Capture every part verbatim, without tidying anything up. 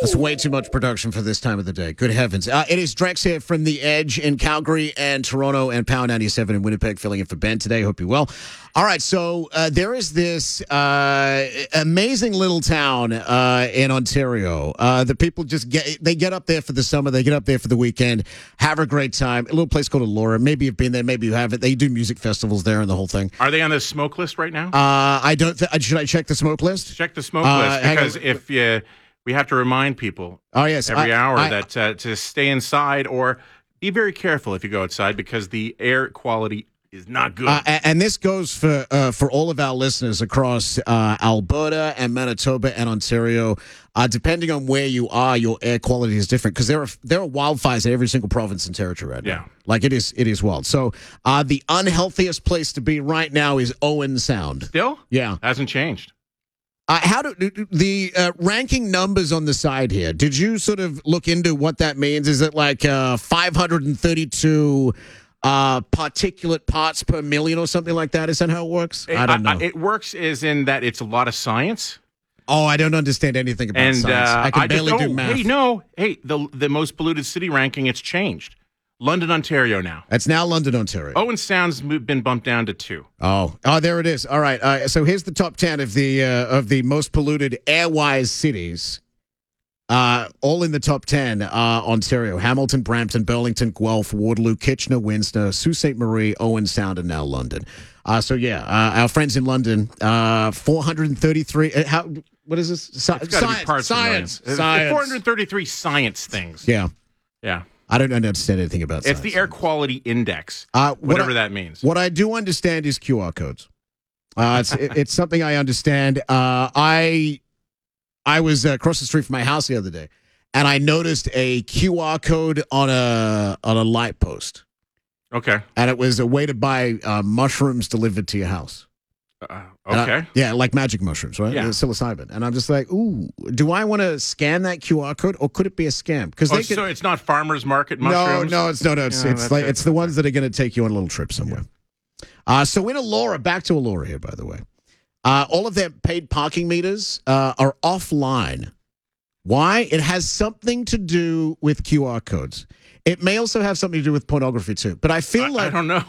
That's way too much production for this time of the day. Good heavens. Uh, it is Drex here from The Edge in Calgary and Toronto and Power ninety-seven in Winnipeg, filling in for Ben today. Hope you're well. All right, so uh, there is this uh, amazing little town uh, in Ontario. Uh, the people just get, they get up there for the summer, they get up there for the weekend, have a great time. A little place called Elora. Maybe you've been there, maybe you haven't. They do music festivals there and the whole thing. Are they on the smoke list right now? Uh, I don't. Th- should I check the smoke list? Check the smoke Uh, list, hang because on. if you, we have to remind people Oh, yes. every I- hour I- that uh, to stay inside or be very careful if you go outside, because the air quality is not good. Uh, a- and this goes for uh, for all of our listeners across uh, Alberta and Manitoba and Ontario. Uh, depending on where you are, your air quality is different, because there are there are wildfires in every single province and territory right now. Yeah. Like it is it is wild. So uh, the unhealthiest place to be right now is Owen Sound. Still? Yeah. Hasn't changed. Uh, how do the uh, ranking numbers on the side here? Did you sort of look into what that means? Is it like uh, five hundred thirty-two uh, particulate parts per million or something like that? Is that how it works? I don't know. it works is in that it's a lot of science. Oh, I don't understand anything about And science. uh, I can just- barely oh, do math. Hey, no. Hey, the, the most polluted city ranking, it's changed. London, Ontario now. That's now London, Ontario. Owen Sound's mo- been bumped down to two. Oh, oh, there it is. All right. Uh, so here's the top ten of the uh, of the most polluted air-wise cities. Uh, all in the top ten: uh, Ontario, Hamilton, Brampton, Burlington, Guelph, Waterloo, Kitchener, Windsor, Sault Ste. Marie, Owen Sound, and now London. Uh, so yeah, uh, our friends in London, uh, four hundred thirty-three. Uh, how? What is this? Sci- It's gotta be science. parts of Science. millions. Science. four hundred thirty-three science things. Yeah, Yeah. I don't understand anything about It's science. the air quality index, Uh, what whatever I- that means. What I do understand is Q R codes. Uh, it's it, it's something I understand. Uh, I I was uh, across the street from my house the other day, and I noticed a Q R code on a on a light post, Okay. and it was a way to buy uh, mushrooms delivered to your house. Uh, And I- okay. yeah, like magic mushrooms, right? Yeah. Uh, Psilocybin. And I'm just like, ooh, do I want to scan that Q R code, or could it be a scam? Because Oh, they could. so it's not farmers market No, mushrooms? no, it's no, no. It's, Yeah, it's that's like it. it's the ones that are going to take you on a little trip somewhere. Uh, so in Elora, back to Elora here, by the way. Uh, all of their paid parking meters uh, are offline. Why? It has something to do with Q R codes. It may also have something to do with pornography too. But I feel I, like I don't know.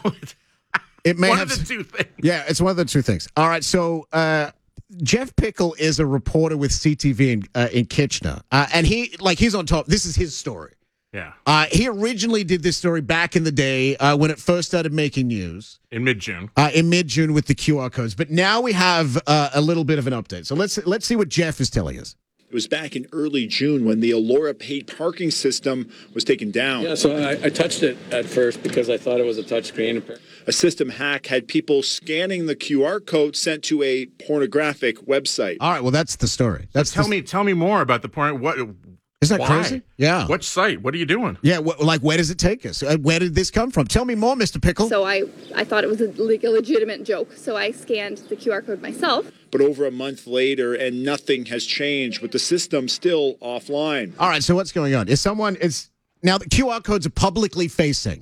it may One have. of the two things. Yeah, it's one of the two things. All right, so uh, Jeff Pickle is a reporter with C T V in, uh, in Kitchener, uh, and he like he's on top. This is his story. Yeah. Uh, he originally did this story back in the day uh, when it first started making news In mid-June. uh, in mid-June with the Q R codes. But now we have uh, a little bit of an update. So let's let's see what Jeff is telling us. It was back in early June when the Elora paid parking system was taken down. Yeah, so I, I touched it at first because I thought it was a touchscreen. A system hack had people scanning the Q R code sent to a pornographic website. All right, well that's the story. That's Tell the, me, tell me more about the point. What? Isn't that why? crazy? Yeah. What site? What are you doing? Yeah, wh- like where does it take us? Uh, where did this come from? Tell me more, Mister Pickle. So I, I thought it was a, like a legitimate joke. So I scanned the Q R code myself. But over a month later, and nothing has changed, with the system still offline. All right, so what's going on? Is someone is now the Q R codes are publicly facing.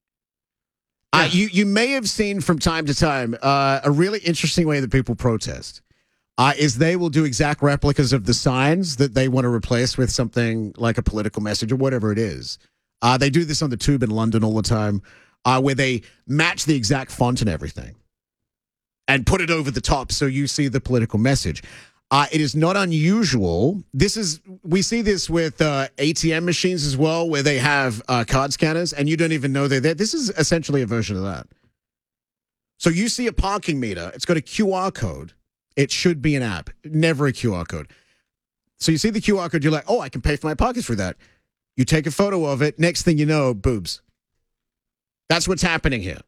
Uh, you you may have seen from time to time uh, a really interesting way that people protest uh, is they will do exact replicas of the signs that they want to replace with something like a political message or whatever it is. Uh, they do this on the tube in London all the time, uh, where they match the exact font and everything and put it over the top so you see the political message. Uh, it is not unusual. This is we see this with uh, A T M machines as well, where they have uh, card scanners, and you don't even know they're there. This is essentially a version of that. So you see a parking meter; it's got a Q R code. It should be an app, never a Q R code. So you see the Q R code, you're like, "Oh, I can pay for my parking through that." You take a photo of it. Next thing you know, boobs. That's what's happening here.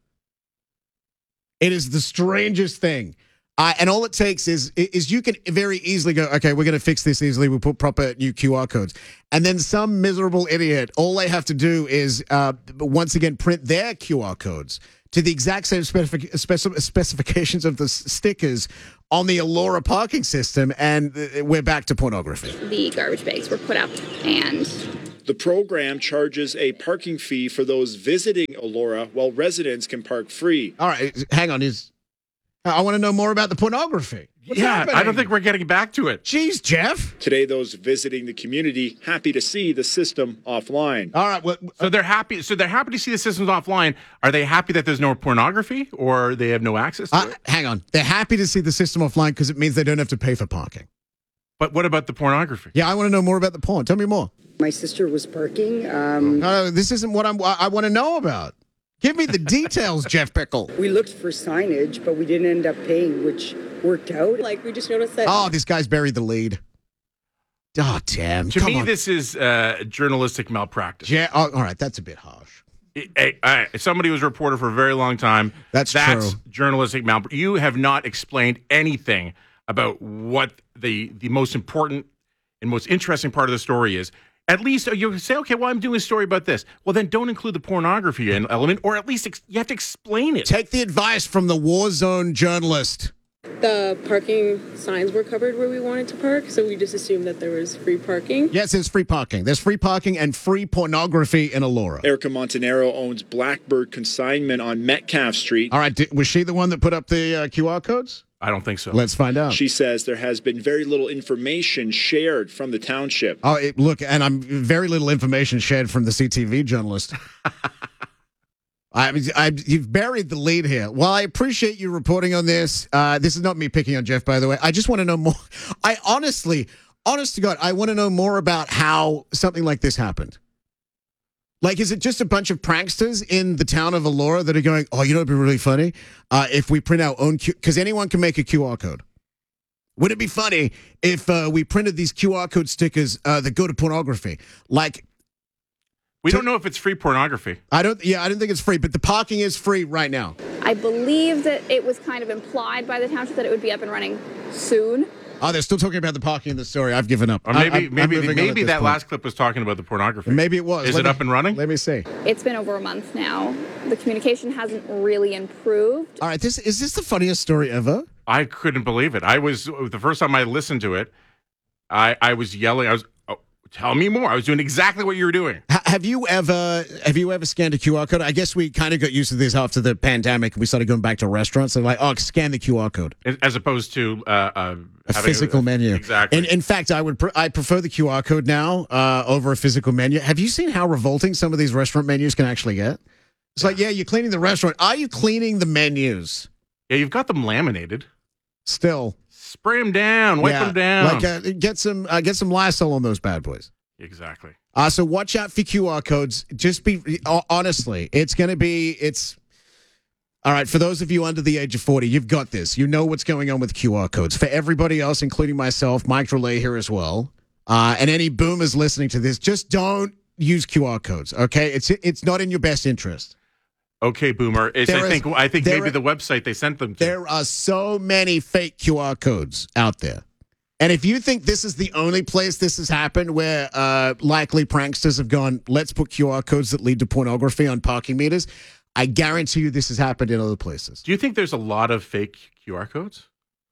It is the strangest thing. Uh, and all it takes is is you can very easily go, okay, we're going to fix this easily. We'll put proper new Q R codes. And then some miserable idiot, all they have to do is, uh, once again, print their Q R codes to the exact same specific, specif- specifications of the s- stickers on the Elora parking system, and uh, we're back to pornography. The garbage bags were put up, and The program charges a parking fee for those visiting Elora, while residents can park free. All right, hang on. Is I want to know more about the pornography. What's yeah, happening? I don't think we're getting back to it. Jeez, Jeff. Today, those visiting the community happy to see the system offline. All right. Well, So they're happy. So they're happy to see the system's offline. Are they happy that there's no pornography, or they have no access to uh, it? hang on. They're happy to see the system offline because it means they don't have to pay for parking. But what about the pornography? Yeah, I want to know more about the porn. Tell me more. My sister was parking. Um, No, no, this isn't what I'm. I want to know about. Give me the details, Jeff Pickle. we looked for signage, but we didn't end up paying, which worked out. Like, we just noticed that. Oh, this guy's buried the lead. Oh, damn. To Come me, on. this is uh, journalistic malpractice. Yeah. Oh, all right. That's a bit harsh. Hey, hey, somebody was a reporter for a very long time. That's That's true. journalistic malpractice. You have not explained anything about what the the most important and most interesting part of the story is. At least you say, okay, well, I'm doing a story about this. Well, then don't include the pornography element, or at least ex- you have to explain it. Take the advice from the war zone journalist. The parking signs were covered where we wanted to park, so we just assumed that there was free parking. Yes, there's free parking. There's free parking and free pornography in Elora. Erica Montanaro owns Blackbird Consignment on Metcalf Street. All right. Did, was she the one that put up the uh, Q R codes? I don't think so. Let's find out. She says there has been very little information shared from the township. Oh, it, look, and I'm very little information shared from the C T V journalist. I, I, you've buried the lead here. Well, I appreciate you reporting on this. Uh, this is not me picking on Jeff, by the way. I just want to know more. I honestly, honest to God, I want to know more about how something like this happened. Like, is it just a bunch of pranksters in the town of Elora that are going, oh, you know, it'd be really funny uh, if we print our own Q, because anyone can make a Q R code. Wouldn't it be funny if uh, we printed these Q R code stickers uh, that go to pornography? Like, We to- don't know if it's free pornography. I don't, yeah, I don't think it's free, but the parking is free right now. I believe that it was kind of implied by the township that it would be up and running soon. Oh, they're still talking about the parking in the story. I've given up. Or maybe I, I'm- I'm maybe moving on at maybe this that point. last clip was talking about the pornography. Maybe it was. Is Let it me- up and running? Let me see. It's been over a month now. The communication hasn't really improved. All right, this is this the funniest story ever? I couldn't believe it. I was the first time I listened to it. I I was yelling. I was, oh, tell me more. I was doing exactly what you were doing. H- have you ever have you ever scanned a Q R code? I guess we kind of got used to this after the pandemic. We started going back to restaurants. They're like, oh, scan the Q R code. As opposed to uh, uh, A having physical menu. Exactly. In, in fact, I would pr- I prefer the Q R code now uh, over a physical menu. Have you seen how revolting some of these restaurant menus can actually get? It's like, yeah, you're cleaning the restaurant. Are you cleaning the menus? Yeah, you've got them laminated. Still, Spray them down. Wipe yeah, them down. Like, uh, get some uh, get some Lysol on those bad boys. exactly. Uh, so watch out for Q R codes. Just be uh, honestly, it's going to be it's. All right, for those of you under the age of forty, you've got this. You know what's going on with Q R codes. For everybody else, including myself, Mike Relay here as well, uh, and any boomers listening to this, just don't use Q R codes. Okay, it's it's not in your best interest. Okay, Boomer. It's, There I is- think I think there maybe is- the website they sent them to. There are so many fake Q R codes out there. And if you think this is the only place this has happened where uh, likely pranksters have gone, let's put Q R codes that lead to pornography on parking meters, I guarantee you this has happened in other places. Do you think there's a lot of fake Q R codes?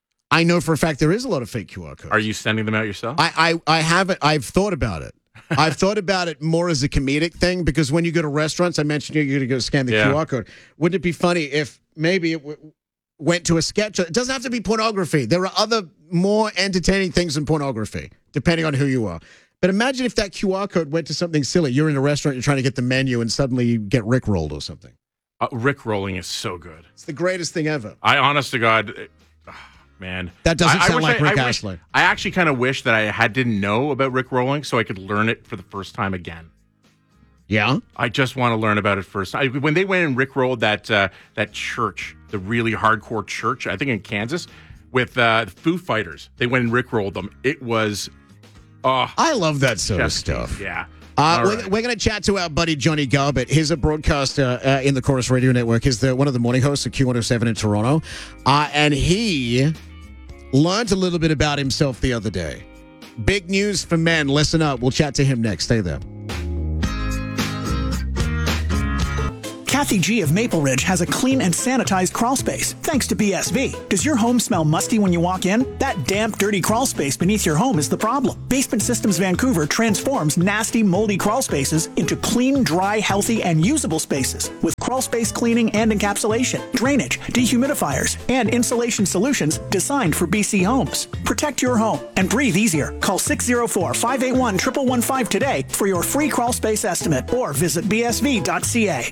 I know for a fact there is a lot of fake Q R codes. Are you sending them out yourself? I, I, I haven't. I've thought about it. I've thought about it more as a comedic thing because when you go to restaurants, I mentioned you're going to go scan the Yeah. Q R code. Wouldn't it be funny if maybe it w- went to a sketch? It doesn't have to be pornography. There are other more entertaining things than pornography, depending on who you are. But imagine if that Q R code went to something silly. You're in a restaurant, you're trying to get the menu, and suddenly you get rickrolled or something. uh, Rick rolling is so good. It's the greatest thing ever. I, honest to God, uh, man, That doesn't I- I sound wish like I, Rick I wish- Astley. I actually kind of wish that I had didn't know about Rick rolling so I could learn it for the first time again. Yeah? I just want to learn about it first. I, when they went and Rick rolled that uh, that church, the really hardcore church, I think in Kansas, with uh, Foo Fighters, they went and Rick rolled them. It was, oh, I love that sort of chef's stuff. kiss. Yeah. Uh, All we're right. we're going to chat to our buddy Johnny Garbett. He's a broadcaster uh, in the Chorus Radio Network. He's the, one of the morning hosts of Q one oh seven in Toronto. Uh, and he learned a little bit about himself the other day. Big news for men. Listen up. We'll chat to him next. Stay there. Kathy G of Maple Ridge has a clean and sanitized crawl space, thanks to B S V. Does your home smell musty when you walk in? That damp, dirty crawl space beneath your home is the problem. Basement Systems Vancouver transforms nasty, moldy crawl spaces into clean, dry, healthy, and usable spaces with crawl space cleaning and encapsulation, drainage, dehumidifiers, and insulation solutions designed for B C homes. Protect your home and breathe easier. Call six oh four, five eight one, one one one five today for your free crawl space estimate or visit b s v dot c a.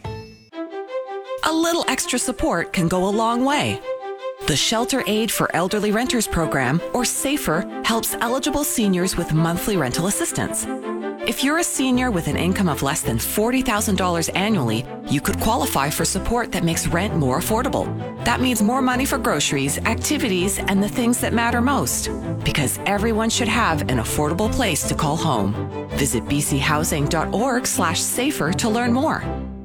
A little extra support can go a long way. The Shelter Aid for Elderly Renters program, or SAFER, helps eligible seniors with monthly rental assistance. If you're a senior with an income of less than forty thousand dollars annually, you could qualify for support that makes rent more affordable. That means more money for groceries, activities, and the things that matter most. Because everyone should have an affordable place to call home. Visit b c housing dot org slash safer to learn more.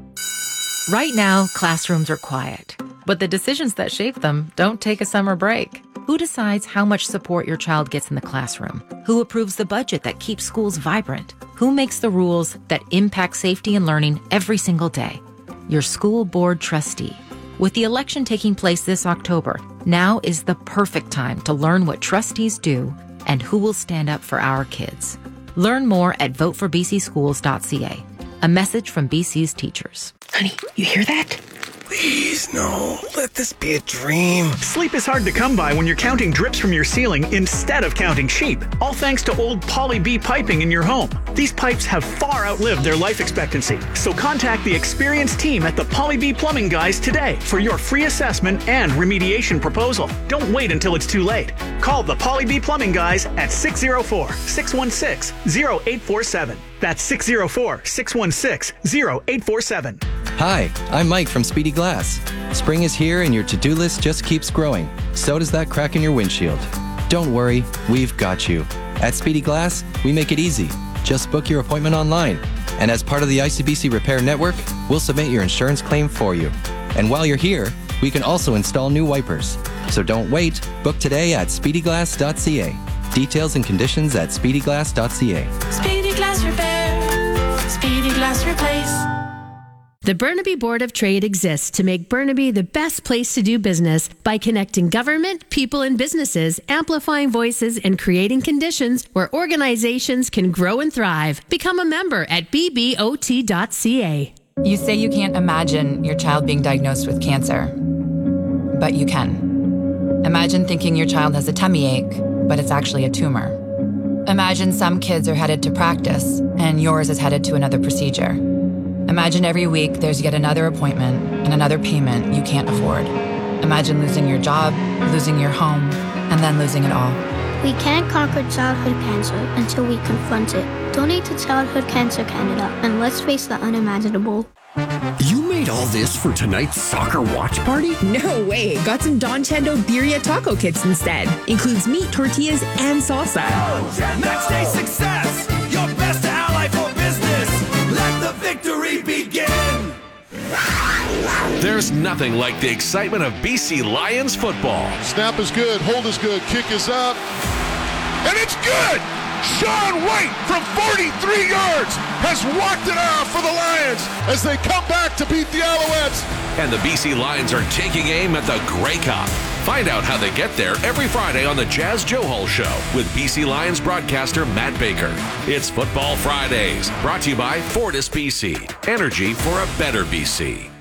Right now, classrooms are quiet, but the decisions that shape them don't take a summer break. Who decides how much support your child gets in the classroom? Who approves the budget that keeps schools vibrant? Who makes the rules that impact safety and learning every single day? Your school board trustee. With the election taking place this October, now is the perfect time to learn what trustees do and who will stand up for our kids. Learn more at vote for b c schools dot c a. A message from B C's teachers. Honey, you hear that? Please, no. Let this be a dream. Sleep is hard to come by when you're counting drips from your ceiling instead of counting sheep. All thanks to old Poly B piping in your home. These pipes have far outlived their life expectancy. So contact the experienced team at the Poly B Plumbing Guys today for your free assessment and remediation proposal. Don't wait until it's too late. Call the Poly B Plumbing Guys at six oh four, six one six, oh eight four seven. That's six oh four, six one six, oh eight four seven. Hi, I'm Mike from Speedy Glass. Spring is here and your to-do list just keeps growing. So does that crack in your windshield. Don't worry, we've got you. At Speedy Glass, we make it easy. Just book your appointment online. And as part of the I C B C Repair Network, we'll submit your insurance claim for you. And while you're here, we can also install new wipers. So don't wait. Book today at speedy glass dot c a. Details and conditions at speedy glass dot c a. Speedy Glass Repair. Speedy Glass Replace. The Burnaby Board of Trade exists to make Burnaby the best place to do business by connecting government, people, and businesses, amplifying voices, and creating conditions where organizations can grow and thrive. Become a member at b b o t dot c a. You say you can't imagine your child being diagnosed with cancer, but you can. Imagine thinking your child has a tummy ache, but it's actually a tumor. Imagine some kids are headed to practice, and yours is headed to another procedure. Imagine every week there's yet another appointment and another payment you can't afford. Imagine losing your job, losing your home, and then losing it all. We can't conquer childhood cancer until we confront it. Donate to Childhood Cancer Canada, and let's face the unimaginable. You made all this for tonight's soccer watch party? No way. Got some Don Chendo Birria taco kits instead. Includes meat, tortillas, and salsa. Match day success, your best ally for business. Let the victory begin. There's nothing like the excitement of B C Lions football. Snap is good, hold is good, kick is up, and it's good! Sean White from forty-three yards has walked it off for the Lions as they come back to beat the Alouettes. And the B C Lions are taking aim at the Grey Cup. Find out how they get there every Friday on the Jazz Joe Hall Show with B C Lions broadcaster Matt Baker. It's Football Fridays, brought to you by Fortis B C. Energy for a better B C.